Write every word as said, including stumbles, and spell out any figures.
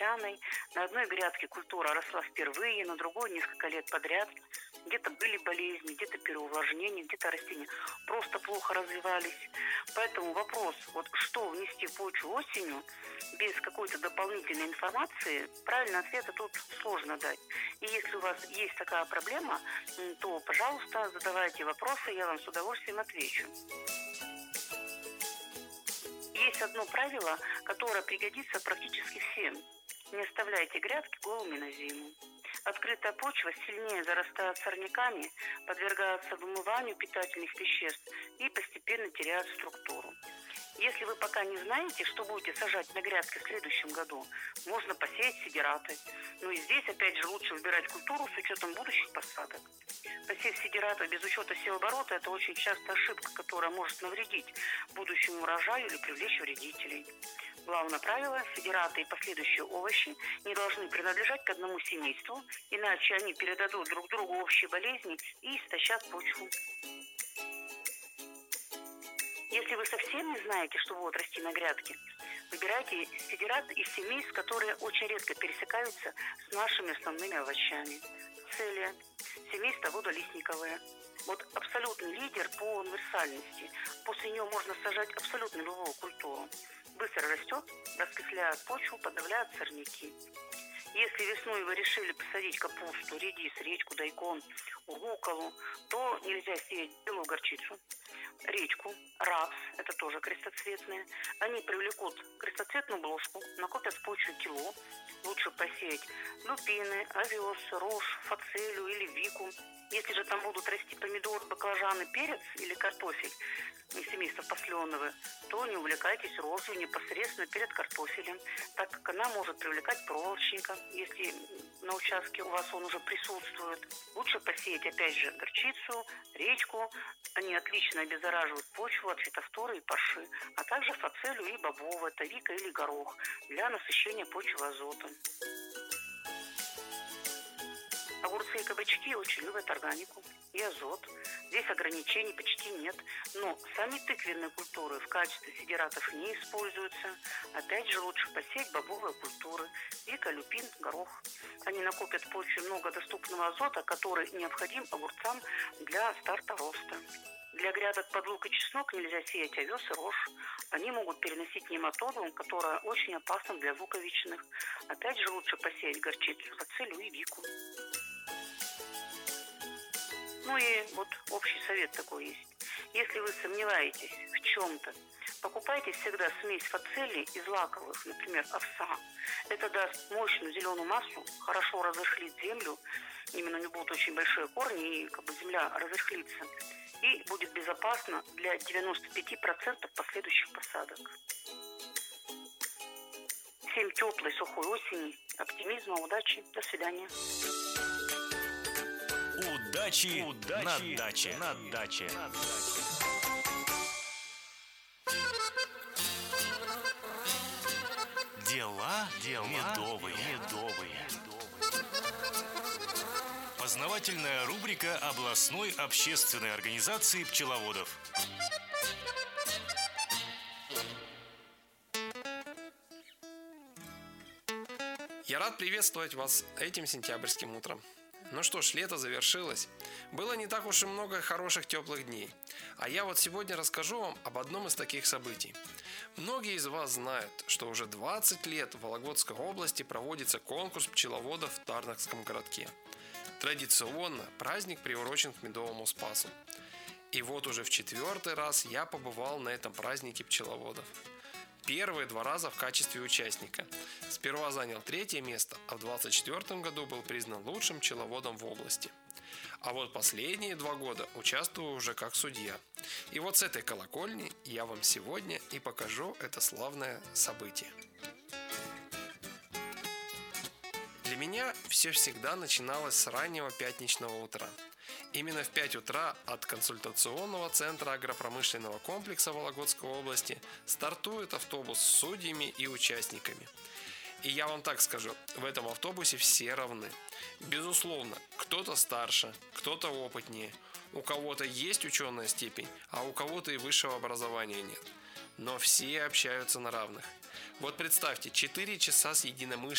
песчаной. На одной грядке культура росла впервые, на другой несколько лет подряд. Где-то были болезни, где-то переувлажнение, где-то растения просто плохо развивались. Поэтому вопрос, вот что внести в почву осенью, без какой-то дополнительной информации, правильный ответ тут сложно дать. И если у вас есть такая проблема, то, пожалуйста, задавайте вопросы, я вам с удовольствием отвечу. Есть одно правило, которое пригодится практически всем. Не оставляйте грядки голыми на зиму. Открытая почва сильнее зарастает сорняками, подвергается вымыванию питательных веществ и постепенно теряет структуру. Если вы пока не знаете, что будете сажать на грядке в следующем году, можно посеять сидираты. Но и здесь, опять же, лучше выбирать культуру с учетом будущих посадок. Посев сидирата без учета севооборота – это очень часто ошибка, которая может навредить будущему урожаю или привлечь вредителей. Главное правило – сидираты и последующие овощи не должны принадлежать к одному семейству, иначе они передадут друг другу общие болезни и истощат почву. Если вы совсем не знаете, что будет расти на грядке, выбирайте сидират из семейств, которые очень редко пересекаются с нашими основными овощами. Целия, семейство водолистниковое. Вот абсолютный лидер по универсальности. После него можно сажать абсолютно любую культуру. Быстро растет, раскисляет почву, подавляет сорняки. Если весной вы решили посадить капусту, редис, редьку, дайкон, рукколу, то нельзя сеять белую горчицу, редьку, рапс, это тоже крестоцветные. Они привлекут крестоцветную бложку, накопят в почве кило. Лучше посеять люпины, овес, рожь, фацелию или вику. Если же там будут расти помидоры, баклажаны, перец или картофель из семейства посленовые, то не увлекайтесь рожью непосредственно перед картофелем, так как она может привлекать проволочника, если на участке у вас он уже присутствует. Лучше посеять опять же горчицу, редьку. Они отлично обеззараживают почву от фитофторы и парши, а также фацелию и бобовую, это вика или горох, для насыщения почвы азотом. Огурцы и кабачки очень любят органику и азот. Здесь ограничений почти нет. Но сами тыквенные культуры в качестве сидиратов не используются. Опять же, лучше посеять бобовые культуры. Вика, люпин, горох. Они накопят в почве много доступного азота, который необходим огурцам для старта роста. Для грядок под лук и чеснок нельзя сеять овес и рожь. Они могут переносить нематоду, которая очень опасна для луковичных. Опять же, лучше посеять горчицу, фацелию и вику. Ну и вот общий совет такой есть. Если вы сомневаетесь в чем-то, покупайте всегда смесь фацелий из лаковых, например, овса. Это даст мощную зеленую массу, хорошо разрыхлит землю, именно у нее будут очень большие корни, и как бы земля разрыхлится. И будет безопасно для девяноста пяти процентов последующих посадок. Всем теплой, сухой осени, оптимизма, удачи, до свидания. Удачи, Удачи на даче. На даче. Дела, Дела медовые. медовые. Познавательная рубрика областной общественной организации пчеловодов. Я рад приветствовать вас этим сентябрьским утром. Ну что ж, лето завершилось. Было не так уж и много хороших теплых дней. А я вот сегодня расскажу вам об одном из таких событий. Многие из вас знают, что уже двадцать лет в Вологодской области проводится конкурс пчеловодов в Тарнакском городке. Традиционно праздник приурочен к Медовому Спасу. И вот уже в четвертый раз я побывал на этом празднике пчеловодов. Первые два раза в качестве участника. Сперва занял третье место, а в двадцать четвёртом году был признан лучшим пчеловодом в области. А вот последние два года участвую уже как судья. И вот с этой колокольни я вам сегодня и покажу это славное событие. Для меня все всегда начиналось с раннего пятничного утра. Именно в пять утра от консультационного центра агропромышленного комплекса Вологодской области стартует автобус с судьями и участниками. И я вам так скажу, в этом автобусе все равны. Безусловно, кто-то старше, кто-то опытнее, у кого-то есть ученая степень, а у кого-то и высшего образования нет. Но все общаются на равных. Вот представьте, четыре часа с единомышленниками